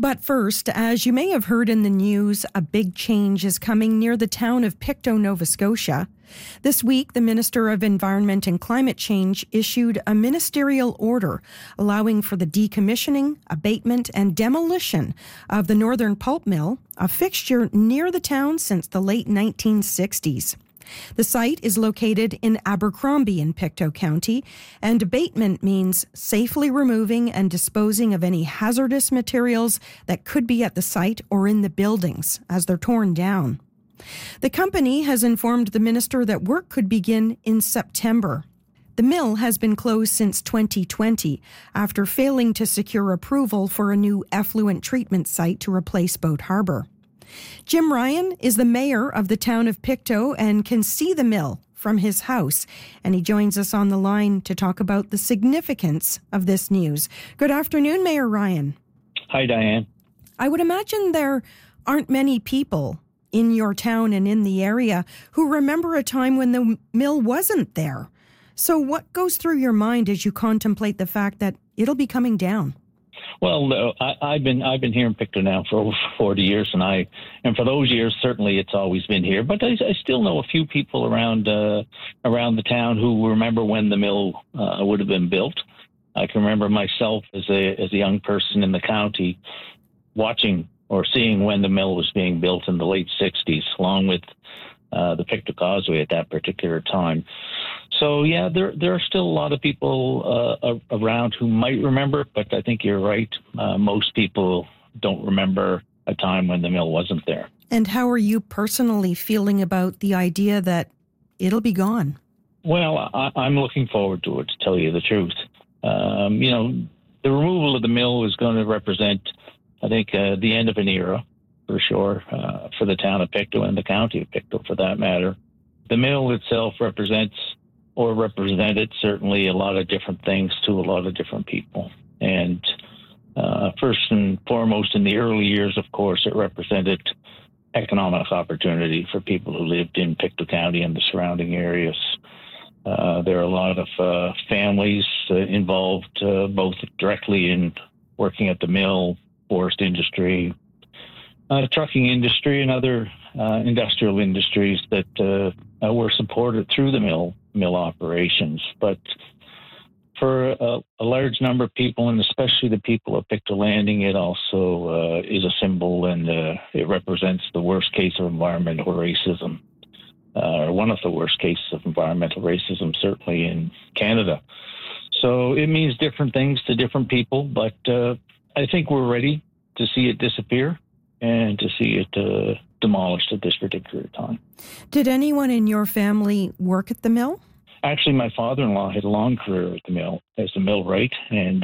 But first, as you may have heard in the news, a big change is coming near the town of Pictou, Nova Scotia. This week, the Minister of Environment and Climate Change issued a ministerial order allowing for the decommissioning, abatement and demolition of the Northern Pulp Mill, a fixture near the town since the late 1960s. The site is located in Abercrombie in Pictou County, and abatement means safely removing and disposing of any hazardous materials that could be at the site or in the buildings as they're torn down. The company has informed the minister that work could begin in September. The mill has been closed since 2020 after failing to secure approval for a new effluent treatment site to replace Boat Harbour. Jim Ryan is the mayor of the town of Pictou and can see the mill from his house. And he joins us on the line to talk about the significance of this news. Good afternoon, Mayor Ryan. Hi, Diane. I would imagine there aren't many people in your town and in the area who remember a time when the mill wasn't there. So what goes through your mind as you contemplate the fact that it'll be coming down? Well, I've been here in Pictou now for over 40 years, and for those years, certainly it's always been here. But I still know a few people around the town who remember when the mill would have been built. I can remember myself as a young person in the county watching or seeing when the mill was being built in the late 60s, along with the Pictou Causeway at that particular time. So, yeah, there are still a lot of people around who might remember, but I think you're right. Most people don't remember a time when the mill wasn't there. And how are you personally feeling about the idea that it'll be gone? Well, I'm looking forward to it, to tell you the truth. The removal of the mill is going to represent, I think, the end of an era, for sure, for the town of Pictou and the county of Pictou, for that matter. The mill itself represents, or represented, certainly a lot of different things to a lot of different people. And first and foremost, in the early years, of course, it represented economic opportunity for people who lived in Pictou County and the surrounding areas. There are a lot of families involved, both directly in working at the mill, forest industry, trucking industry, and other industrial industries that were supported through the mill operations. But for a large number of people, and especially the people of Pictou Landing, it also is a symbol, and it represents the worst case of environmental racism, or one of the worst cases of environmental racism, certainly in Canada. So it means different things to different people, but I think we're ready to see it disappear and to see it demolished at this particular time. Did anyone in your family work at the mill? Actually, my father-in-law had a long career at the mill as a millwright, and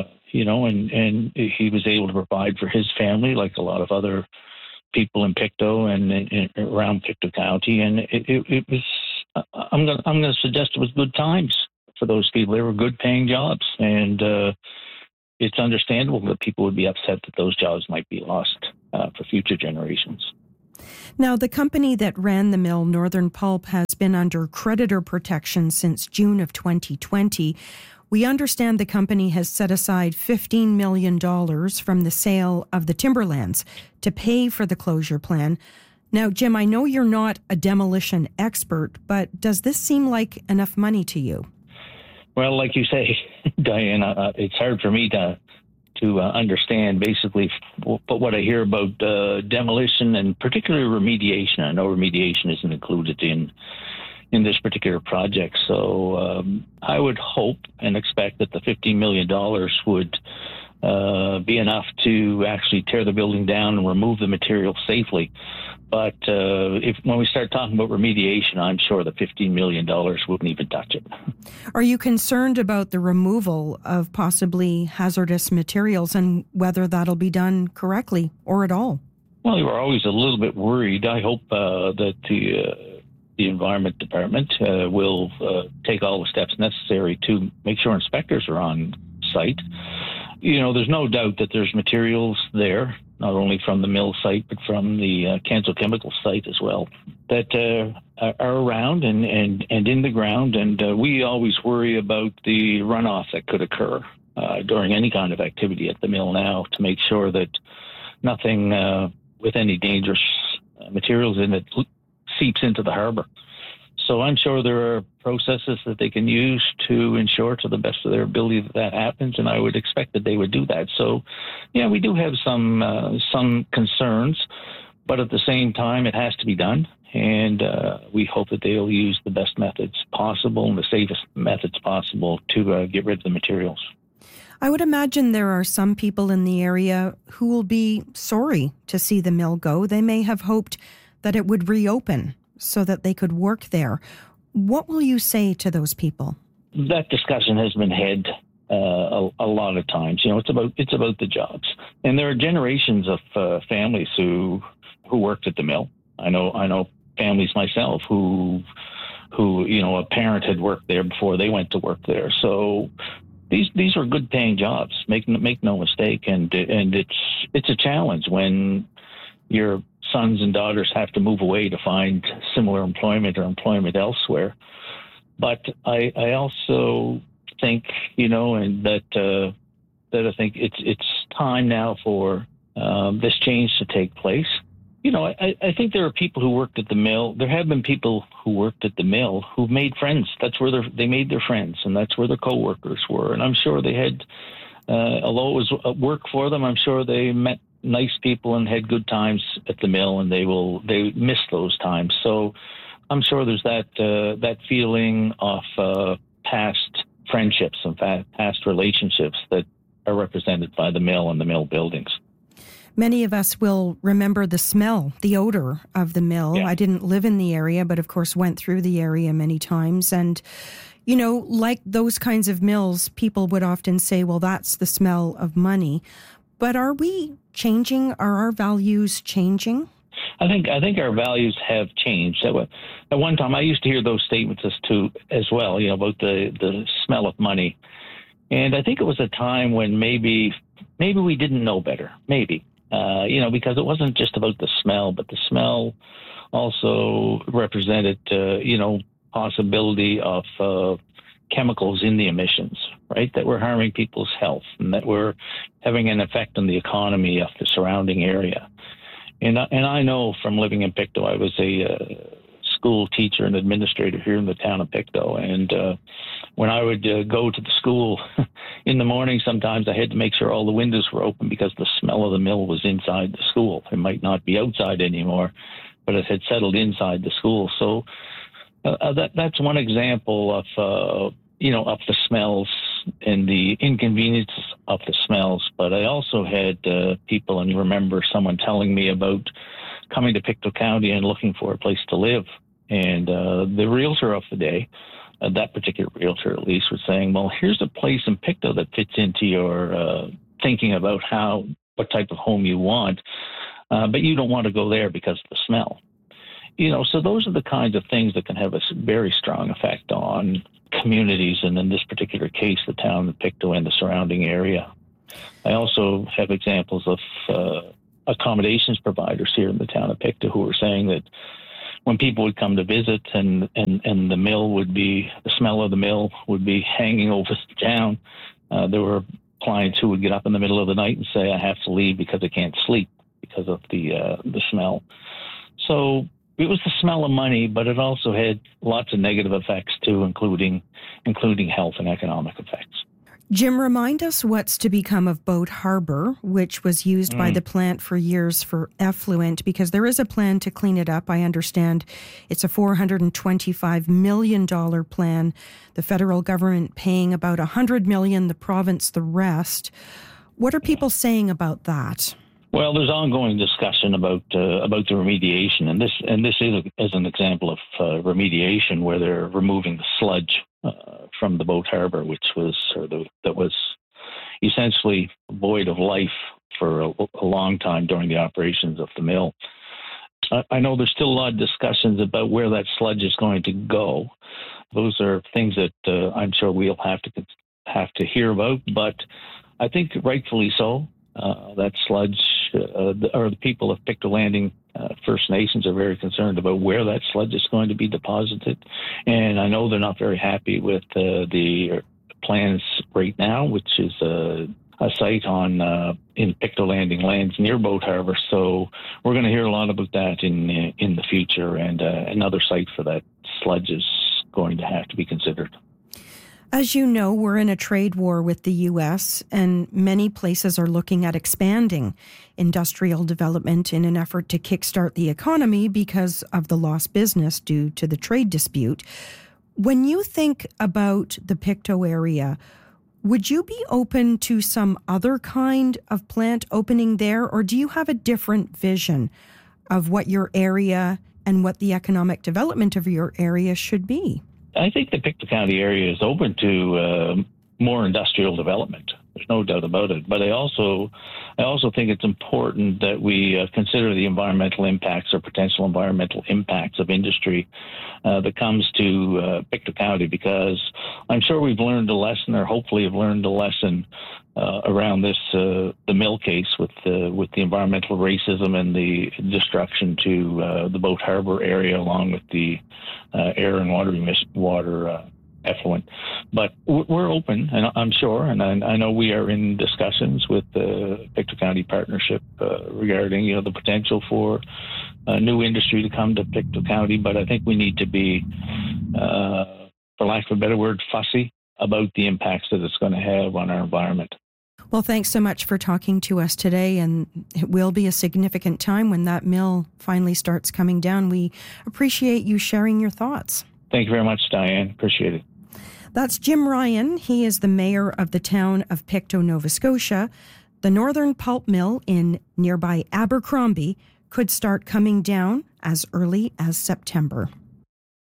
he was able to provide for his family like a lot of other people in Pictou and around Pictou County. And it was, I'm going to suggest it was good times for those people. They were good-paying jobs, and it's understandable that people would be upset that those jobs might be lost for future generations. Now, the company that ran the mill, Northern Pulp, has been under creditor protection since June of 2020. We understand the company has set aside $15 million from the sale of the timberlands to pay for the closure plan. Now, Jim, I know you're not a demolition expert, but does this seem like enough money to you? Well, like you say, Diane, it's hard for me to understand basically what I hear about demolition and particularly remediation. I know remediation isn't included in this particular project. So I would hope and expect that the $15 million would be enough to actually tear the building down and remove the material safely. But when we start talking about remediation, I'm sure the $15 million wouldn't even touch it. Are you concerned about the removal of possibly hazardous materials and whether that'll be done correctly or at all? Well, we're always a little bit worried. I hope that the Environment Department will take all the steps necessary to make sure inspectors are on site. There's no doubt that there's materials there, not only from the mill site, but from the Canso Chemical site as well, that are around and in the ground. And we always worry about the runoff that could occur during any kind of activity at the mill now, to make sure that nothing with any dangerous materials in it seeps into the harbor. So I'm sure there are processes that they can use to ensure to the best of their ability that happens, and I would expect that they would do that. So, yeah, we do have some concerns, but at the same time, it has to be done, and we hope that they'll use the best methods possible and the safest methods possible to get rid of the materials. I would imagine there are some people in the area who will be sorry to see the mill go. They may have hoped that it would reopen so that they could work there. What will you say to those people? That discussion has been had a lot of times. You know, it's about the jobs, and there are generations of families who worked at the mill. I know families myself who you know, a parent had worked there before they went to work there. So these are good paying jobs. Make no mistake, and it's a challenge when your sons and daughters have to move away to find similar employment or employment elsewhere. But I also think, you know, and that I think it's time now for this change to take place. You know, I think there are people who worked at the mill. There have been people who worked at the mill who made friends. That's where they made their friends, and that's where their coworkers were. And I'm sure they had, although it was work for them, I'm sure they met nice people and had good times at the mill, and they miss those times. So I'm sure there's that feeling of past friendships and past relationships that are represented by the mill and the mill buildings. Many of us will remember the smell, the odor of the mill. Yeah. I didn't live in the area, but of course went through the area many times. And, you know, like those kinds of mills, people would often say, well, that's the smell of money. But are we changing? Are our values changing? I think our values have changed. At one time, I used to hear those statements as well, you know, about the smell of money. And I think it was a time when maybe we didn't know better, maybe. You know, because it wasn't just about the smell, but the smell also represented, you know, possibility of chemicals in the emissions, right, that were harming people's health and that were having an effect on the economy of the surrounding area. And I know from living in Pictou, I was a school teacher and administrator here in the town of Pictou. And when I would go to the school in the morning, sometimes I had to make sure all the windows were open because the smell of the mill was inside the school. It might not be outside anymore, but it had settled inside the school. So that's one example of, you know, of the smells and the inconvenience of the smells. But I also had people, and remember someone telling me about coming to Pictou County and looking for a place to live. And the realtor of the day, that particular realtor at least, was saying, well, here's a place in Pictou that fits into your thinking about what type of home you want, but you don't want to go there because of the smell. You know, so those are the kinds of things that can have a very strong effect on communities, and in this particular case, the town of Pictou and the surrounding area. I also have examples of accommodations providers here in the town of Pictou who were saying that when people would come to visit and the mill would be, the smell of the mill would be hanging over the town, there were clients who would get up in the middle of the night and say, I have to leave because I can't sleep because of the smell. So it was the smell of money, but it also had lots of negative effects too, including health and economic effects. Jim, remind us what's to become of Boat Harbour, which was used by the plant for years for effluent, because there is a plan to clean it up. I understand it's a $425 million plan, the federal government paying about $100 million, the province the rest. What are people saying about that? Well, there's ongoing discussion about the remediation, and this is an example of remediation where they're removing the sludge from the Boat Harbour, that was essentially void of life for a long time during the operations of the mill. I know there's still a lot of discussions about where that sludge is going to go. Those are things that I'm sure we'll have to hear about, but I think rightfully so. That sludge, or the people of Pictou Landing First Nations are very concerned about where that sludge is going to be deposited. And I know they're not very happy with the plans right now, which is a site in Pictou Landing lands near Boat Harbour. So we're going to hear a lot about that in the future, and another site for that sludge is going to have to be considered. As you know, we're in a trade war with the U.S., and many places are looking at expanding industrial development in an effort to kickstart the economy because of the lost business due to the trade dispute. When you think about the Pictou area, would you be open to some other kind of plant opening there, or do you have a different vision of what your area and what the economic development of your area should be? I think the Pictou County area is open to more industrial development. There's no doubt about it. But I also think it's important that we consider the environmental impacts or potential environmental impacts of industry that comes to Pictou County, because I'm sure we've learned a lesson, or hopefully have learned a lesson around this the mill case with the environmental racism and the destruction to the Boat Harbour area, along with the air and water effluent. But we're open, and I'm sure, and I know we are in discussions with the Pictou County Partnership regarding the potential for new industry to come to Pictou County. But I think we need to be, for lack of a better word, fussy about the impacts that it's going to have on our environment. Well, thanks so much for talking to us today, and it will be a significant time when that mill finally starts coming down. We appreciate you sharing your thoughts. Thank you very much, Diane. Appreciate it. That's Jim Ryan. He is the mayor of the town of Pictou, Nova Scotia. The Northern Pulp Mill in nearby Abercrombie could start coming down as early as September.